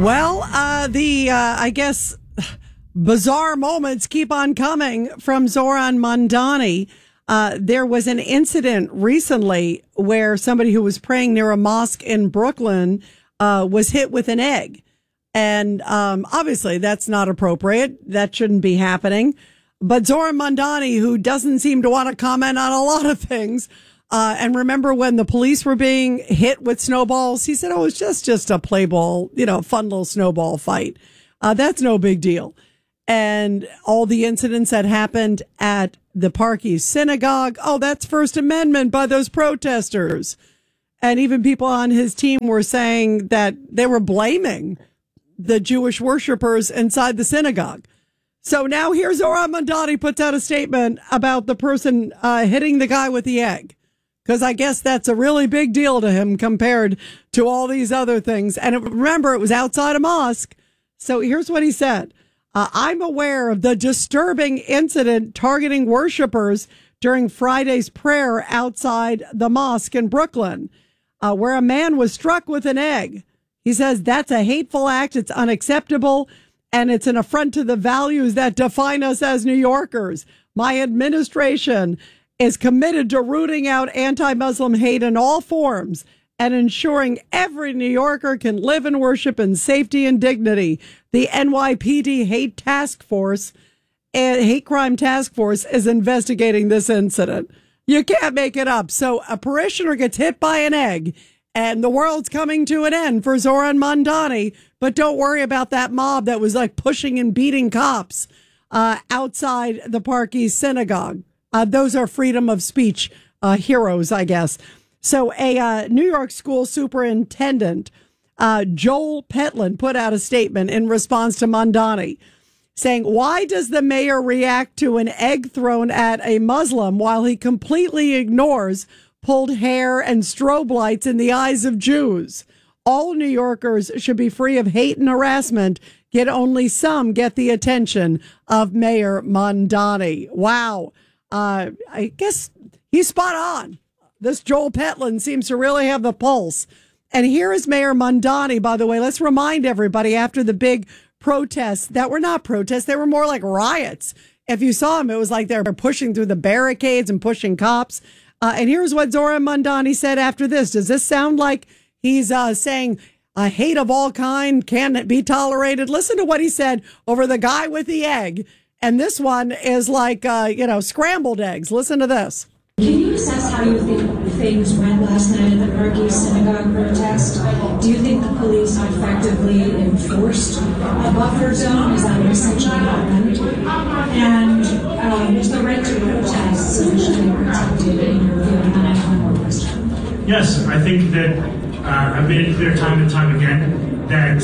Well, I guess, bizarre moments keep on coming from Zohran Mamdani. There was an incident recently where somebody who was praying near a mosque in Brooklyn was hit with an egg. And obviously, that's not appropriate. That shouldn't be happening. But Zohran Mamdani, who doesn't seem to want to comment on a lot of things, and remember when the police were being hit with snowballs, he said, oh, it's just a play ball, fun little snowball fight. That's no big deal. And all the incidents that happened at the Park East Synagogue, oh, that's First Amendment by those protesters. And even people on his team were saying that they were blaming the Jewish worshipers inside the synagogue. So now here's Zohran Mamdani puts out a statement about the person hitting the guy with the egg. Because I guess that's a really big deal to him compared to all these other things. And remember, it was outside a mosque. So here's what he said. I'm aware of the disturbing incident targeting worshipers during Friday's prayer outside the mosque in Brooklyn, where a man was struck with an egg. He says that's a hateful act. It's unacceptable. And it's an affront to the values that define us as New Yorkers. My administration is committed to rooting out anti-Muslim hate in all forms and ensuring every New Yorker can live and worship in safety and dignity. The NYPD Hate Crime Task Force is investigating this incident. You can't make it up. So a parishioner gets hit by an egg and the world's coming to an end for Zohran Mamdani. But don't worry about that mob that was like pushing and beating cops outside the Park East Synagogue. Those are freedom of speech heroes, I guess. So a New York school superintendent, Joel Petlin, put out a statement in response to Mamdani saying, why does the mayor react to an egg thrown at a Muslim while he completely ignores pulled hair and strobe lights in the eyes of Jews? All New Yorkers should be free of hate and harassment, yet only some get the attention of Mayor Mamdani. Wow. I guess he's spot on. This Joel Petlin seems to really have the pulse. And here is Mayor Mamdani, by the way. Let's remind everybody, after the big protests that were not protests, they were more like riots. If you saw them, it was like they were pushing through the barricades and pushing cops. And here's what Zohran Mamdani said after this. Does this sound like he's saying hate of all kind can't be tolerated? Listen to what he said over the guy with the egg. And this one is like, scrambled eggs. Listen to this. Can you assess how you think things went last night at the Park East Synagogue protest? Do you think the police effectively enforced a buffer zone? Is that what essentially happened? And was the right to protest sufficiently protected in your view? And then I have one more question. Yes, I think that I've made it clear time and time again that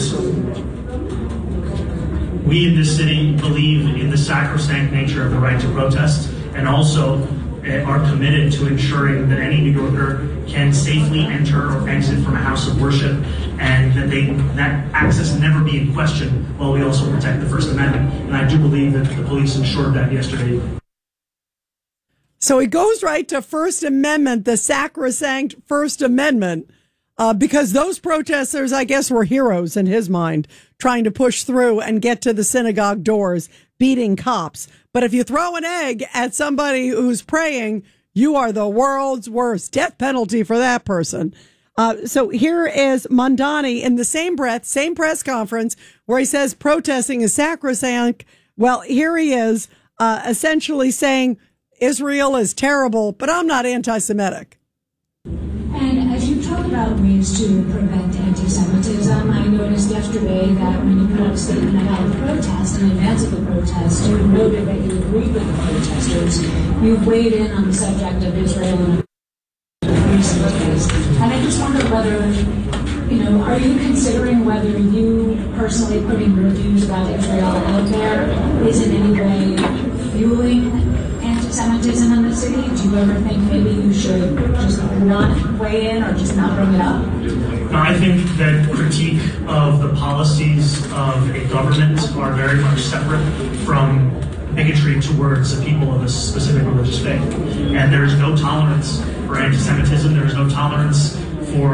we in this city believe in the sacrosanct nature of the right to protest, and also are committed to ensuring that any New Yorker can safely enter or exit from a house of worship, and that access never be in question, while we also protect the First Amendment. And I do believe that the police ensured that yesterday. So he goes right to First Amendment, the sacrosanct First Amendment, because those protesters, I guess, were heroes in his mind, trying to push through and get to the synagogue doors, beating cops. But if you throw an egg at somebody who's praying, you are the world's worst. Death penalty for that person. So here is Mamdani in the same breath, same press conference, where he says protesting is sacrosanct. Well, here he is essentially saying Israel is terrible, but I'm not anti-Semitic. And as you talk about ways to prevent anti-Semitism, I noticed yesterday that when you put out a statement about the protest, in advance of the protest, you noted that you agreed with the protesters. You've weighed in on the subject of Israel in recent days. And I just wonder whether, are you considering whether you personally putting your views about Israel out there is in any way fueling anti-Semitism in the city? Do you ever think maybe you should just not weigh in or just not bring it up? No, I think that critique of the policies of a government are very much separate from bigotry towards the people of a specific religious faith. And there is no tolerance for anti-Semitism. There is no tolerance for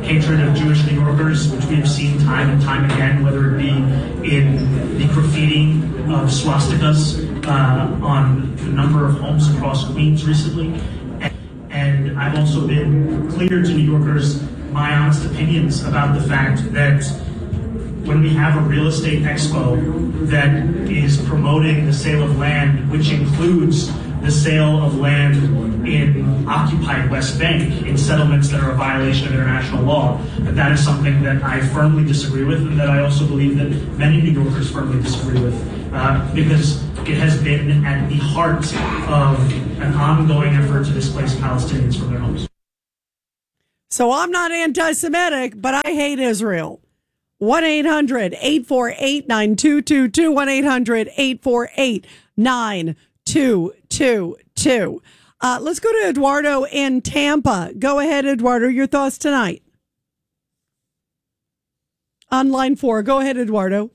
hatred of Jewish New Yorkers, which we have seen time and time again, whether it be in the graffiti of swastikas on a number of homes across Queens recently. And I've also been clear to New Yorkers my honest opinions about the fact that when we have a real estate expo that is promoting the sale of land, which includes the sale of land in occupied West Bank, in settlements that are a violation of international law, that is something that I firmly disagree with, and that I also believe that many New Yorkers firmly disagree with, because it has been at the heart of an ongoing effort to displace Palestinians from their homes. So I'm not anti-Semitic, but I hate Israel. 1-800-848-9222, 1-800-848-9222. Let's go to Eduardo in Tampa. Go ahead, Eduardo. Your thoughts tonight. On line 4. Go ahead, Eduardo.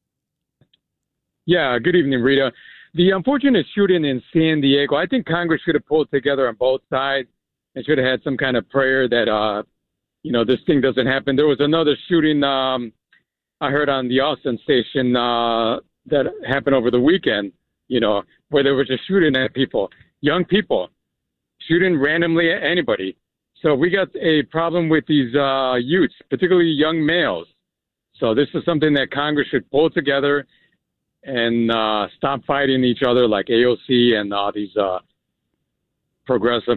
Yeah, good evening, Rita. The unfortunate shooting in San Diego, I think Congress should have pulled together on both sides and should have had some kind of prayer that, this thing doesn't happen. There was another shooting I heard on the Austin station that happened over the weekend, where they were just shooting at people, young people, shooting randomly at anybody. So we got a problem with these youths, particularly young males. So this is something that Congress should pull together and stop fighting each other like AOC and these progressive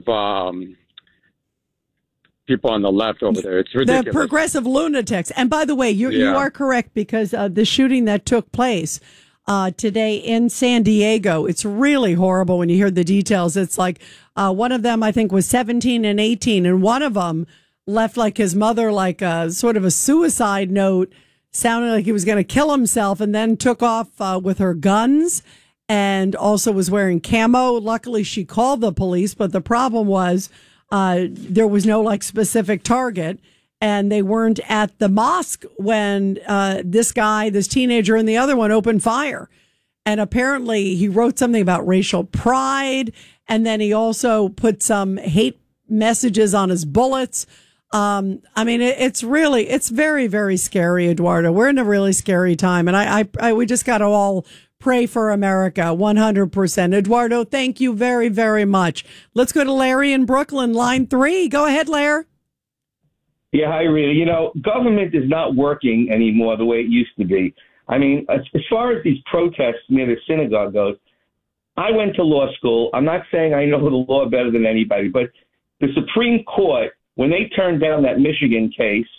people on the left over there. It's ridiculous. The progressive lunatics. And by the way, you are correct, because the shooting that took place today in San Diego, it's really horrible when you hear the details. It's like one of them, I think, was 17 and 18, and one of them left like his mother like a sort of a suicide note, sounded like he was going to kill himself, and then took off with her guns and also was wearing camo. Luckily, she called the police, but the problem was there was no like specific target, and they weren't at the mosque when this teenager and the other one opened fire. And apparently he wrote something about racial pride, and then he also put some hate messages on his bullets. It's very, very scary, Eduardo. We're in a really scary time, and we just got to all pray for America, 100%. Eduardo, thank you very, very much. Let's go to Larry in Brooklyn, line 3. Go ahead, Larry. Yeah, hi, Rita. Government is not working anymore the way it used to be. I mean, as far as these protests near the synagogue goes, I went to law school. I'm not saying I know the law better than anybody, but the Supreme Court, when they turned down that Michigan case,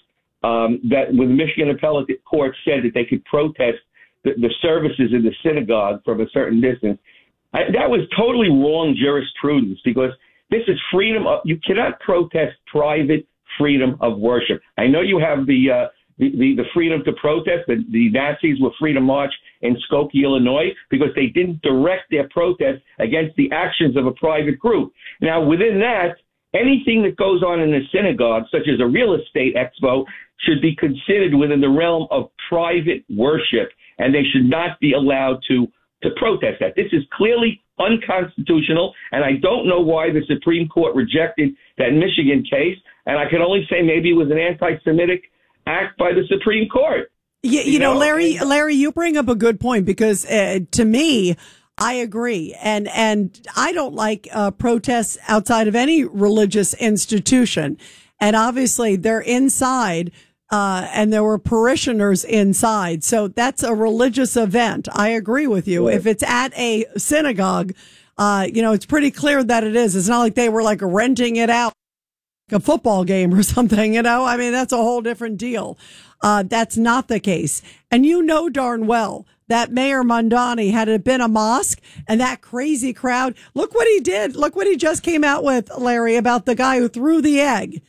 that when the Michigan Appellate Court said that they could protest the services in the synagogue from a certain distance, that was totally wrong jurisprudence, because this is freedom of, you cannot protest private freedom of worship. I know you have the freedom to protest. The Nazis were free to march in Skokie, Illinois, because they didn't direct their protest against the actions of a private group. Now, within that, anything that goes on in a synagogue, such as a real estate expo, should be considered within the realm of private worship, and they should not be allowed to protest that. This is clearly unconstitutional, and I don't know why the Supreme Court rejected that Michigan case, and I can only say maybe it was an anti-Semitic act by the Supreme Court. You know, Larry, you bring up a good point, because to me, I agree. And I don't like protests outside of any religious institution. And obviously they're inside, and there were parishioners inside. So that's a religious event. I agree with you. Right. If it's at a synagogue, it's pretty clear that it is. It's not like they were like renting it out like a football game or something, that's a whole different deal. That's not the case. And darn well that Mayor Mondani, had it been a mosque and that crazy crowd, look what he did. Look what he just came out with, Larry, about the guy who threw the egg.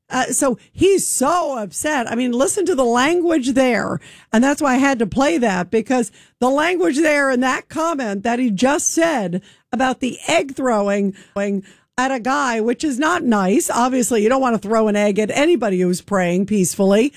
So he's so upset. Listen to the language there. And that's why I had to play that, because the language there in that comment that he just said about the egg throwing at a guy, which is not nice. Obviously, you don't want to throw an egg at anybody who's praying peacefully.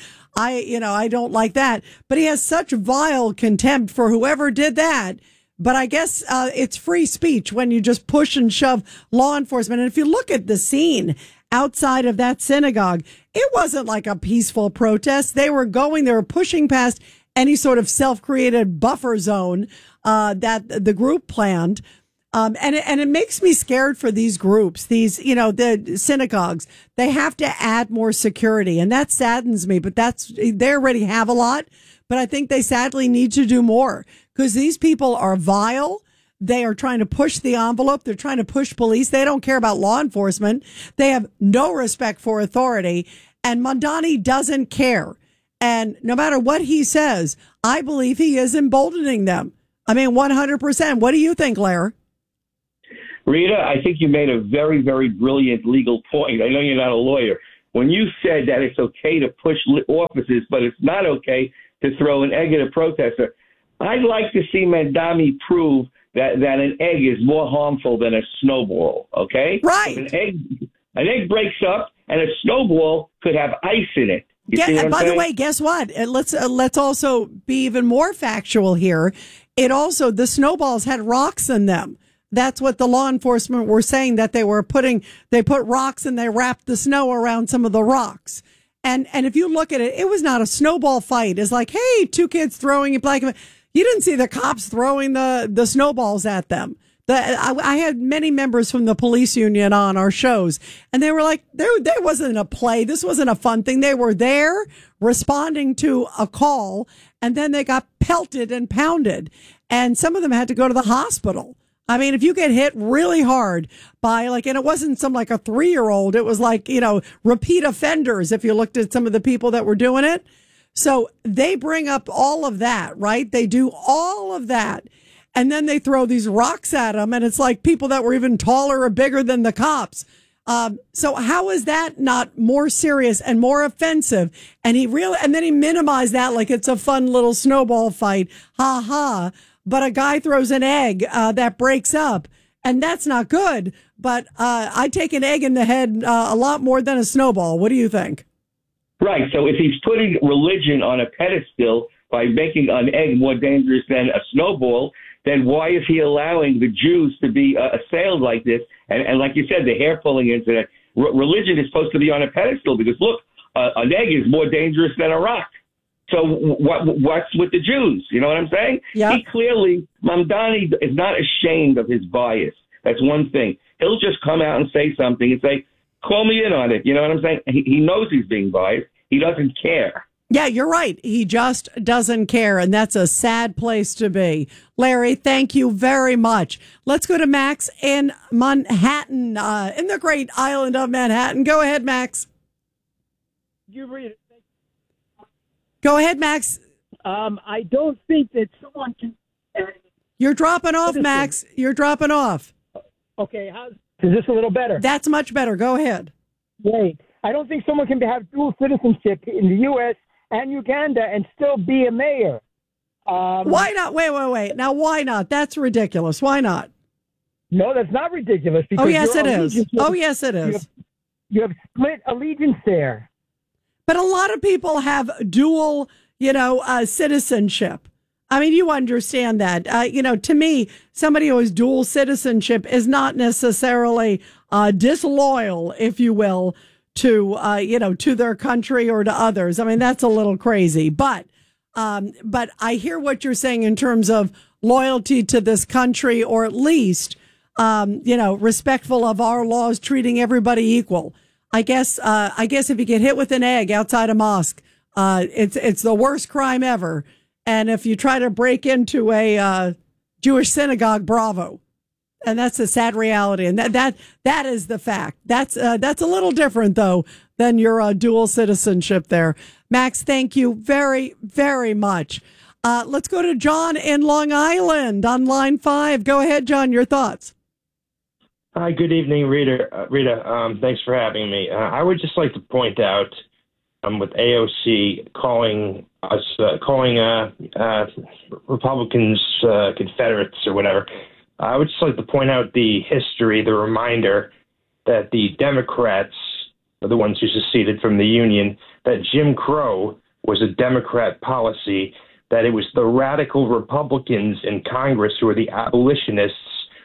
I don't like that. But he has such vile contempt for whoever did that. But I guess it's free speech when you just push and shove law enforcement. And if you look at the scene outside of that synagogue. It wasn't like a peaceful protest. They were pushing past any sort of self-created buffer zone that the group planned. And it makes me scared for these groups, the synagogues. They have to add more security, and that saddens me, but they already have a lot, but I think they sadly need to do more because these people are vile. They are trying to push the envelope. They're trying to push police. They don't care about law enforcement. They have no respect for authority, and Mamdani doesn't care. And no matter what he says, I believe he is emboldening them. I mean, 100%. What do you think, Larry? Rita, I think you made a very, very brilliant legal point. I know you're not a lawyer. When you said that it's okay to push officers, but it's not okay to throw an egg at a protester, I'd like to see Mamdani prove that an egg is more harmful than a snowball, okay? Right. An egg breaks up, and a snowball could have ice in it. And by the way, guess what? Let's also be even more factual here. The snowballs had rocks in them. That's what the law enforcement were saying, that they put rocks and they wrapped the snow around some of the rocks. And if you look at it, it was not a snowball fight. It's like, hey, two kids throwing it black. You didn't see the cops throwing the snowballs at them. I had many members from the police union on our shows, and they were like, there wasn't a play. This wasn't a fun thing. They were there responding to a call, and then they got pelted and pounded, and some of them had to go to the hospital. I mean, if you get hit really hard by and it wasn't some like a 3-year-old, it was like, repeat offenders if you looked at some of the people that were doing it. So they bring up all of that, right? They do all of that. And then they throw these rocks at them. And it's like people that were even taller or bigger than the cops. So how is that not more serious and more offensive? And then he minimized that like it's a fun little snowball fight. Ha ha. But a guy throws an egg that breaks up, and that's not good. But I take an egg in the head a lot more than a snowball. What do you think? Right. So if he's putting religion on a pedestal by making an egg more dangerous than a snowball, then why is he allowing the Jews to be assailed like this? And like you said, the hair-pulling incident, religion is supposed to be on a pedestal because, look, an egg is more dangerous than a rock. So what's with the Jews? You know what I'm saying? Yep. Mamdani is not ashamed of his bias. That's one thing. He'll just come out and say something and say, call me in on it. You know what I'm saying? He knows he's being biased. He doesn't care. Yeah, you're right. He just doesn't care, and that's a sad place to be. Larry, thank you very much. Let's go to Max in Manhattan, in the great island of Manhattan. Go ahead, Max. You read it. Go ahead, Max. I don't think that someone can... You're dropping off, Max. You're dropping off. Okay, is this a little better? That's much better. Go ahead. Great. I don't think someone can have dual citizenship in the U.S. and Uganda and still be a mayor. Why not? Wait. Now, why not? That's ridiculous. Why not? No, that's not ridiculous. Because yes, it is. Yes, it is. You have split allegiance there. But a lot of people have dual, citizenship. I mean, you understand that. To me, somebody who has dual citizenship is not necessarily disloyal, if you will, to their country or to others. I mean, that's a little crazy. But I hear what you're saying in terms of loyalty to this country, or at least, respectful of our laws, treating everybody equal. I guess if you get hit with an egg outside a mosque, it's the worst crime ever. And if you try to break into a Jewish synagogue, bravo. And that's a sad reality. And that is the fact. That's a little different though than your dual citizenship there. Max, thank you very, very much. Let's go to John in Long Island on line 5. Go ahead, John, your thoughts. Hi, good evening, Rita. Thanks for having me. I would just like to point out, with AOC calling Republicans Confederates or whatever, I would just like to point out the history, the reminder that the Democrats are the ones who seceded from the Union, that Jim Crow was a Democrat policy, that it was the radical Republicans in Congress who were the abolitionists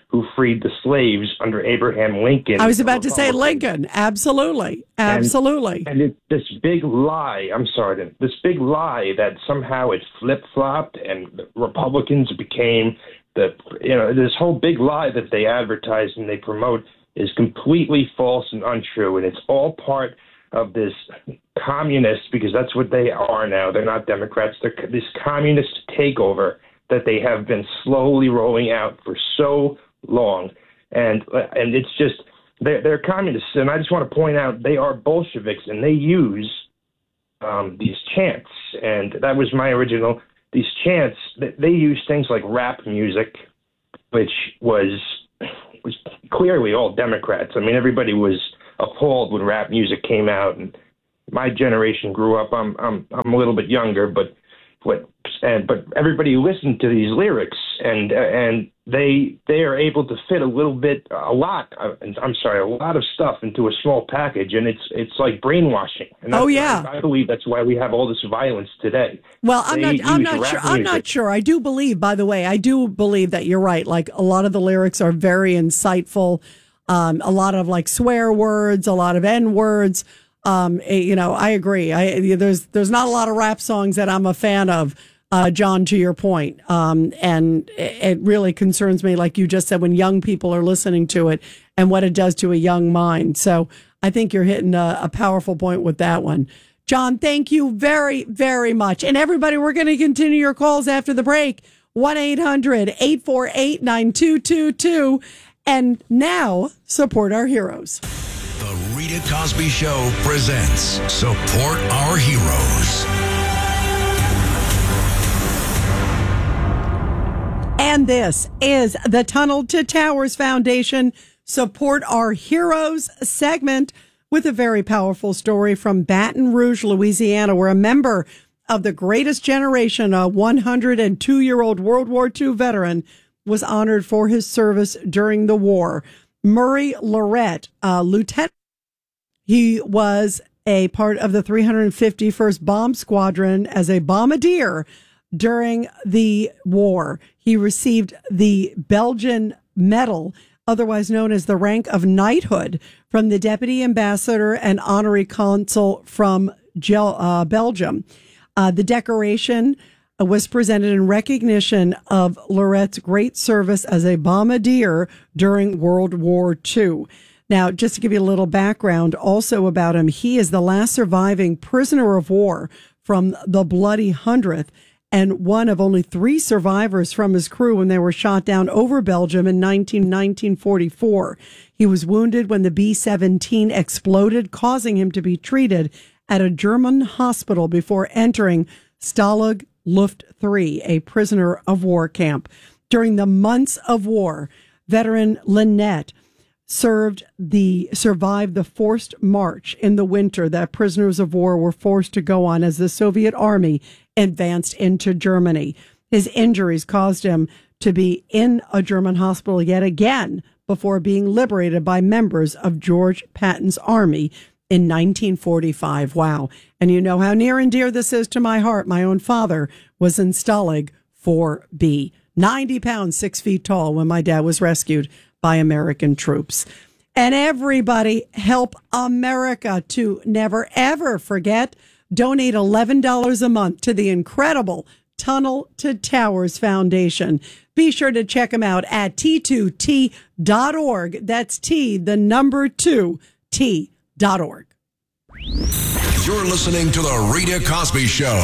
who freed the slaves under Abraham Lincoln. I was about to say Lincoln. Absolutely. Absolutely. And it's this big lie. I'm sorry. This big lie that somehow it flip-flopped and Republicans became this whole big lie that they advertise and they promote is completely false and untrue. And it's all part of this communist, because that's what they are now. They're not Democrats. They're this communist takeover that they have been slowly rolling out for so long. And it's just, they're communists. And I just want to point out they are Bolsheviks, and they use these chants. And that was my original, these chants, they use things like rap music, which was clearly all Democrats. I mean, everybody was appalled when rap music came out, and my generation grew up. I'm a little bit younger, but everybody listened to these lyrics, and they are able to fit a lot of stuff into a small package, and it's like brainwashing. And I believe that's why we have all this violence today. Well, I'm not sure. I do believe, by the way, that you're right. Like, a lot of the lyrics are very insightful. A lot of like swear words, a lot of N words. I agree. There's not a lot of rap songs that I'm a fan of, John, to your point. And it really concerns me, like you just said, when young people are listening to it and what it does to a young mind. So I think you're hitting a powerful point with that one. John, thank you very, very much. And everybody, we're going to continue your calls after the break. 1-800-848-9222. And now, support our heroes. The Rita Cosby Show presents Support Our Heroes. And this is the Tunnel to Towers Foundation Support Our Heroes segment with a very powerful story from Baton Rouge, Louisiana, where a member of the greatest generation, a 102-year-old World War II veteran, was honored for his service during the war. Murray Lorette, lieutenant. He was a part of the 351st Bomb Squadron as a bombardier during the war. He received the Belgian Medal, otherwise known as the rank of knighthood, from the Deputy Ambassador and Honorary Consul from Belgium. The decoration was presented in recognition of Lorette's great service as a bombardier during World War II. Now, just to give you a little background also about him, he is the last surviving prisoner of war from the Bloody 100th and one of only 3 survivors from his crew when they were shot down over Belgium in 1944. He was wounded when the B-17 exploded, causing him to be treated at a German hospital before entering Stalag Luft 3, a prisoner of war camp. During the months of war, veteran Lynette survived the forced march in the winter that prisoners of war were forced to go on as the Soviet army advanced into Germany. His injuries caused him to be in a German hospital yet again before being liberated by members of George Patton's army in 1945. Wow. And you know how near and dear this is to my heart. My own father was in Stalag 4B, 90 pounds, 6 feet tall when my dad was rescued by American troops. And everybody help America to never, ever forget. Donate $11 a month to the incredible Tunnel to Towers Foundation. Be sure to check them out at T2T.org. That's T, the number 2, T.org. You're listening to The Rita Cosby Show.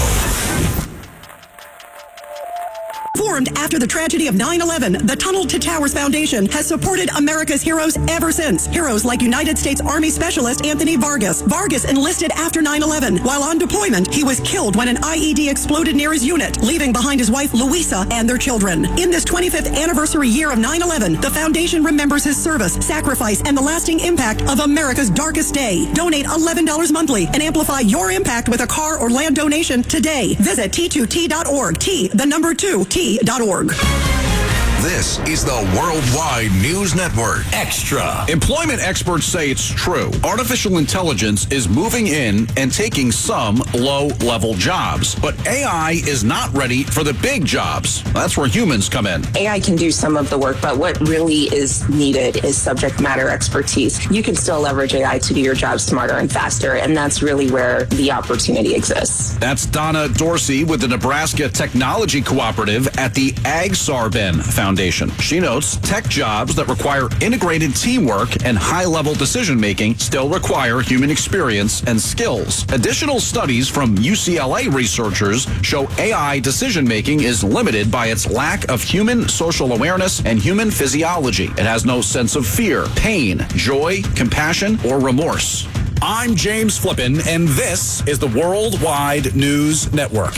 Formed after the tragedy of 9/11, the Tunnel to Towers Foundation has supported America's heroes ever since. Heroes like United States Army Specialist Anthony Vargas. Vargas enlisted after 9/11. While on deployment, he was killed when an IED exploded near his unit, leaving behind his wife Luisa and their children. In this 25th anniversary year of 9/11, the foundation remembers his service, sacrifice, and the lasting impact of America's darkest day. Donate $11 monthly and amplify your impact with a car or land donation today. Visit T2T.org. T, the number 2, T.org. This is the Worldwide News Network. Extra. Employment experts say it's true. Artificial intelligence is moving in and taking some low-level jobs. But AI is not ready for the big jobs. That's where humans come in. AI can do some of the work, but what really is needed is subject matter expertise. You can still leverage AI to do your job smarter and faster, and that's really where the opportunity exists. That's Donna Dorsey with the Nebraska Technology Cooperative at the Ag-Sarben Foundation. She notes tech jobs that require integrated teamwork and high-level decision-making still require human experience and skills. Additional studies from UCLA researchers show AI decision-making is limited by its lack of human social awareness and human physiology. It has no sense of fear, pain, joy, compassion, or remorse. I'm James Flippin, and this is the Worldwide News Network.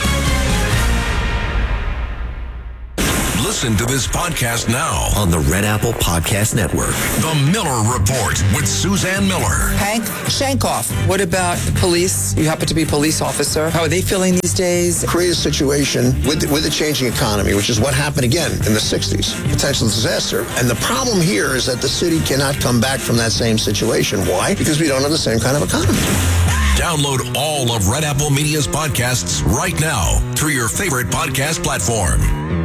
Listen to this podcast now on the Red Apple Podcast Network. The Miller Report with Suzanne Miller. Hank Shankoff, what about the police? You happen to be a police officer. How are they feeling these days? Create a situation with the changing economy, which is what happened again in the 60s. Potential disaster. And the problem here is that the city cannot come back from that same situation. Why? Because we don't have the same kind of economy. Download all of Red Apple Media's podcasts right now through your favorite podcast platform.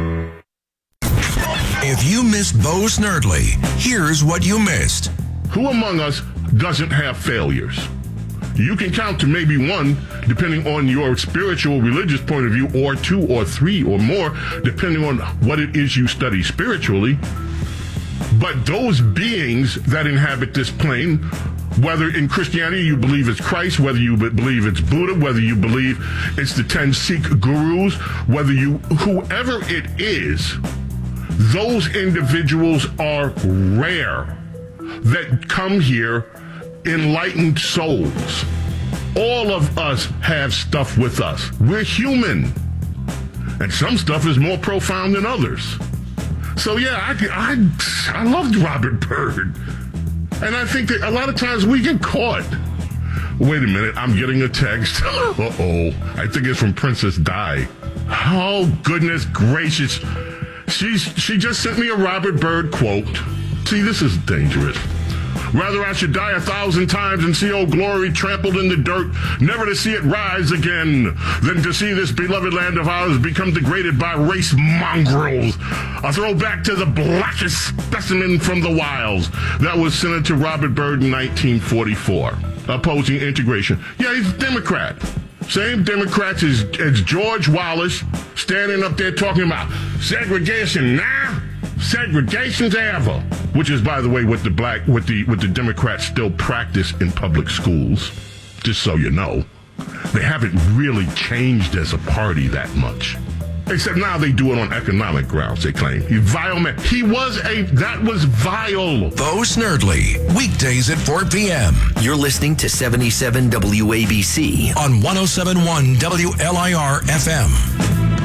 If you missed Bo Snerdley, here's what you missed. Who among us doesn't have failures? You can count to maybe one, depending on your spiritual, religious point of view, or two or three or more, depending on what it is you study spiritually. But those beings that inhabit this plane, whether in Christianity you believe it's Christ, whether you believe it's Buddha, whether you believe it's the 10 Sikh gurus, whoever it is, those individuals are rare that come here enlightened souls. All of us have stuff with us. We're human. And some stuff is more profound than others. So yeah, I loved Robert Byrd. And I think that a lot of times we get caught. Wait a minute, I'm getting a text. Uh-oh. I think it's from Princess Di. Oh, goodness gracious. She just sent me a Robert Byrd quote. See, this is dangerous. Rather I should die 1,000 times and see old glory trampled in the dirt, never to see it rise again, than to see this beloved land of ours become degraded by race mongrels. A throwback to the blackest specimen from the wilds. That was Senator Robert Byrd in 1944, opposing integration. Yeah, he's a Democrat. Same Democrats as George Wallace standing up there talking about segregation now, segregation's ever, which is, by the way, what the Democrats still practice in public schools. Just so you know, they haven't really changed as a party that much. Except now they do it on economic grounds, they claim. He's vile man. That was vile. Bo Snerdley, weekdays at 4 p.m. You're listening to 77 WABC on 107.1 WLIR FM.